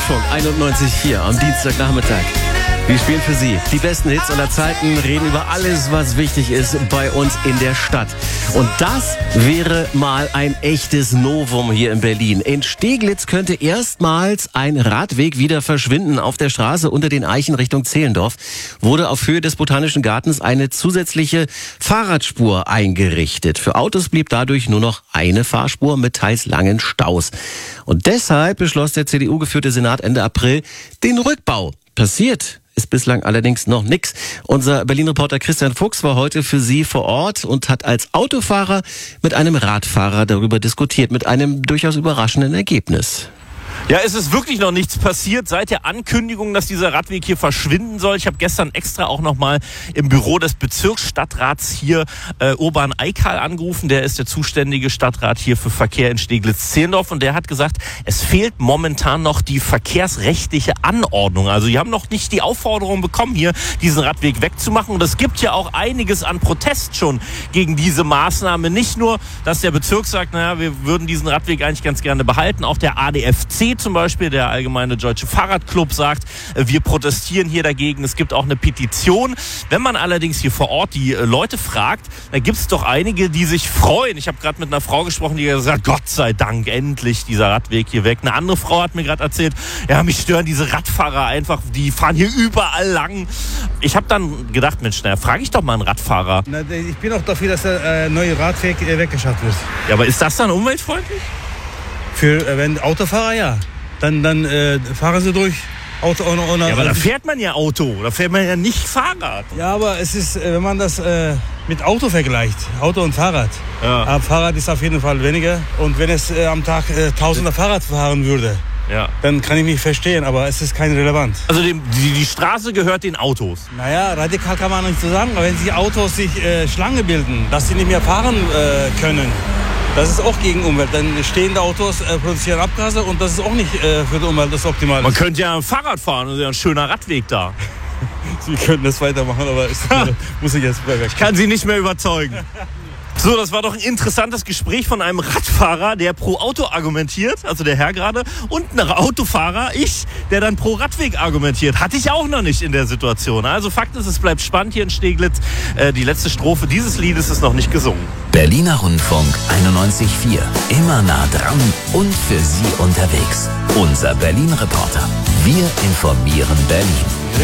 Rundfunk 91.4 am Dienstagnachmittag. Wir spielen für Sie die besten Hits aller Zeiten, reden über alles, was wichtig ist bei uns in der Stadt. Und das wäre mal ein echtes Novum hier in Berlin. In Steglitz könnte erstmals ein Radweg wieder verschwinden. Auf der Straße unter den Eichen Richtung Zehlendorf wurde auf Höhe des Botanischen Gartens eine zusätzliche Fahrradspur eingerichtet. Für Autos blieb dadurch nur noch eine Fahrspur mit teils langen Staus. Und deshalb beschloss der CDU-geführte Senat Ende April den Rückbau. Passiert ist bislang allerdings noch nichts. Unser Berlin-Reporter Christian Fuchs war heute für Sie vor Ort und hat als Autofahrer mit einem Radfahrer darüber diskutiert, mit einem durchaus überraschenden Ergebnis. Ja, es ist wirklich noch nichts passiert seit der Ankündigung, dass dieser Radweg hier verschwinden soll. Ich habe gestern extra auch nochmal im Büro des Bezirksstadtrats hier Urban Eikal angerufen. Der ist der zuständige Stadtrat hier für Verkehr in Steglitz-Zehlendorf und der hat gesagt, es fehlt momentan noch die verkehrsrechtliche Anordnung. Also die haben noch nicht die Aufforderung bekommen, hier diesen Radweg wegzumachen. Und es gibt ja auch einiges an Protest schon gegen diese Maßnahme. Nicht nur, dass der Bezirk sagt, naja, wir würden diesen Radweg eigentlich ganz gerne behalten. Auch der ADFC zum Beispiel, der Allgemeine Deutsche Fahrradclub, sagt, wir protestieren hier dagegen. Es gibt auch eine Petition. Wenn man allerdings hier vor Ort die Leute fragt, da gibt es doch einige, die sich freuen. Ich habe gerade mit einer Frau gesprochen, die gesagt hat, Gott sei Dank, endlich dieser Radweg hier weg. Eine andere Frau hat mir gerade erzählt, ja, mich stören diese Radfahrer einfach, die fahren hier überall lang. Ich habe dann gedacht, Mensch, na, frage ich doch mal einen Radfahrer. Na, ich bin auch dafür, dass der neue Radweg weggeschafft wird. Ja, aber ist das dann umweltfreundlich? Wenn Autofahrer, ja. Dann fahren sie durch. Auto ohne, ja, aber da fährt man ja Auto, da fährt man ja nicht Fahrrad. Ja, aber es ist, wenn man das mit Auto vergleicht, Auto und Fahrrad. Ja. Aber Fahrrad ist auf jeden Fall weniger. Und wenn es am Tag Tausender Fahrrad fahren würde, ja, dann kann ich mich verstehen, aber es ist kein relevant. Also die Straße gehört den Autos? Naja, radikal kann man nicht so sagen, aber wenn die Autos sich Schlange bilden, dass sie nicht mehr fahren können, das ist auch gegen Umwelt. Dann stehende Autos produzieren Abgase und das ist auch nicht für die Umwelt das Optimale. Man könnte ja ein Fahrrad fahren, das ist ja ein schöner Radweg da. Sie können das weitermachen, aber muss ich jetzt weg. Ich kann Sie nicht mehr überzeugen. So, das war doch ein interessantes Gespräch von einem Radfahrer, der pro Auto argumentiert, also der Herr gerade, und ein Autofahrer, ich, der dann pro Radweg argumentiert. Hatte ich auch noch nicht in der Situation. Also Fakt ist, es bleibt spannend hier in Steglitz. Die letzte Strophe dieses Liedes ist noch nicht gesungen. Berliner Rundfunk 91.4. Immer nah dran und für Sie unterwegs. Unser Berlin-Reporter. Wir informieren Berlin.